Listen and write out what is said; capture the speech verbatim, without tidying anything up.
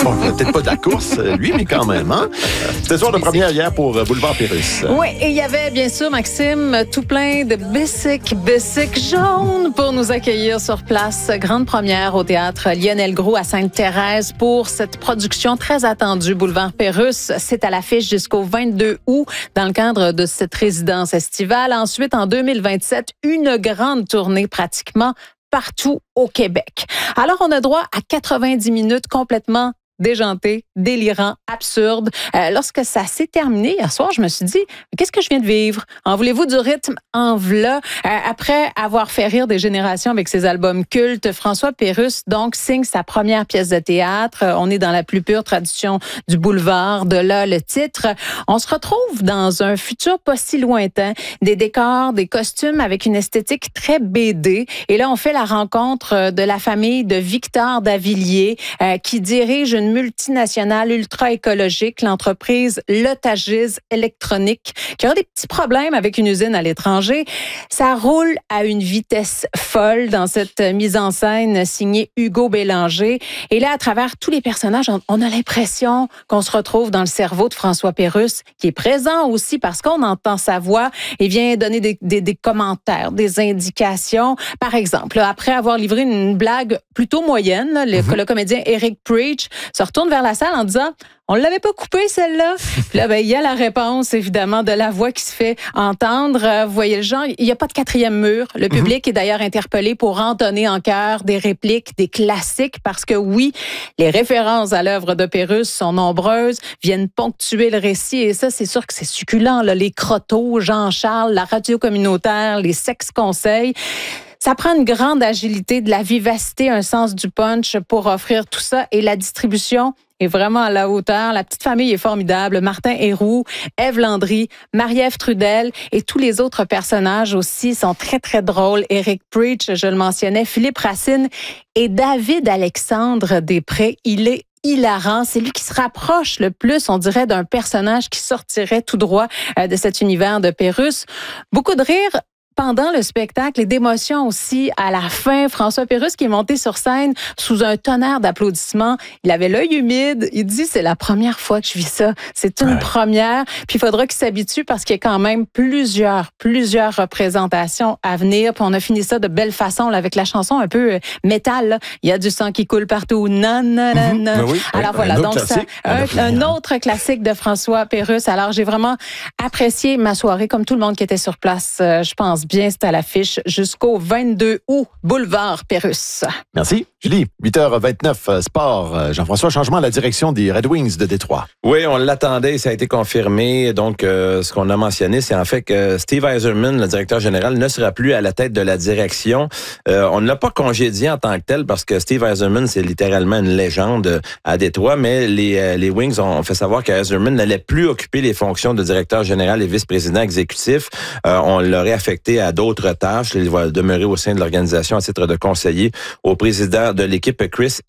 Bon, peut-être pas de la course, lui, mais quand même. Hein? C'était soir de première hier pour Boulevard Pérusse. Oui, et il y avait bien sûr, Maxime, tout plein de bicycles, bicycles jaunes pour nous accueillir sur place. Grande première au théâtre Lionel Groulx à Sainte-Thérèse pour cette production très attendue. Boulevard Pérusse, c'est à l'affiche jusqu'au vingt-deux août dans le cadre de cette résidence estivale. Ensuite, en deux mille vingt-sept, une grande tournée pratiquement partout au Québec. Alors, on a droit à quatre-vingt-dix minutes complètement déjanté, délirant, absurde. Euh, lorsque ça s'est terminé hier soir, je me suis dit, qu'est-ce que je viens de vivre? En voulez-vous du rythme? En v'là. Euh, après avoir fait rire des générations avec ses albums cultes, François Pérusse, donc, signe sa première pièce de théâtre. Euh, on est dans la plus pure tradition du boulevard, de là le titre. On se retrouve dans un futur pas si lointain, des décors, des costumes avec une esthétique très B D. Et là, on fait la rencontre de la famille de Victor Davillier, euh, qui dirige une multinationale ultra-écologique, l'entreprise Lotagis Électronique, qui a des petits problèmes avec une usine à l'étranger. Ça roule à une vitesse folle dans cette mise en scène signée Hugo Bélanger. Et là, à travers tous les personnages, on, on a l'impression qu'on se retrouve dans le cerveau de François Pérusse, qui est présent aussi parce qu'on entend sa voix et vient donner des, des, des commentaires, des indications. Par exemple, après avoir livré une blague plutôt moyenne, le, mm-hmm. le comédien Eric Preach se retourne vers la salle en disant « On l'avait pas coupé, celle-là? » Puis là, ben, il y a la réponse, évidemment, de la voix qui se fait entendre. Euh, vous voyez le genre, il n'y a pas de quatrième mur. Le public mm-hmm. est d'ailleurs interpellé pour entonner en chœur des répliques, des classiques, parce que oui, les références à l'œuvre de Pérusse sont nombreuses, viennent ponctuer le récit, et ça, c'est sûr que c'est succulent, là. Les crottos, Jean-Charles, la radio communautaire, les sex-conseils. Ça prend une grande agilité, de la vivacité, un sens du punch pour offrir tout ça. Et la distribution est vraiment à la hauteur. La petite famille est formidable. Martin Héroux, Ève Landry, Marie-Ève Trudel et tous les autres personnages aussi sont très, très drôles. Eric Preach, je le mentionnais, Philippe Racine et David Alexandre Després. Il est hilarant. C'est lui qui se rapproche le plus, on dirait, d'un personnage qui sortirait tout droit de cet univers de Pérusse. Beaucoup de rire pendant le spectacle et d'émotions aussi à la fin. François Pérusse qui est monté sur scène sous un tonnerre d'applaudissements. Il avait l'œil humide. Il dit, c'est la première fois que je vis ça. C'est une ouais. première. Puis il faudra qu'il s'habitue parce qu'il y a quand même plusieurs, plusieurs représentations à venir. Puis on a fini ça de belle façon là, avec la chanson un peu métal. Là. Il y a du sang qui coule partout. Non, non, non, non. Mm-hmm. Oui, Alors oui, voilà, un donc ça, un, un autre classique de François Pérusse. Alors j'ai vraiment apprécié ma soirée comme tout le monde qui était sur place. Euh, je pense bien, c'est à l'affiche jusqu'au vingt-deux août, Boulevard Pérusse. Merci. Julie, huit heures vingt-neuf, sport. Jean-François, changement à la direction des Red Wings de Détroit. Oui, on l'attendait, ça a été confirmé. Donc, euh, ce qu'on a mentionné, c'est en fait que Steve Yzerman, le directeur général, ne sera plus à la tête de la direction. Euh, on ne l'a pas congédié en tant que tel parce que Steve Yzerman, c'est littéralement une légende à Détroit, mais les, euh, les Wings ont fait savoir que Yzerman n'allait plus occuper les fonctions de directeur général et vice-président exécutif. Euh, on l'aurait affecté à d'autres tâches. Il va demeurer au sein de l'organisation à titre de conseiller au président de l'équipe Chris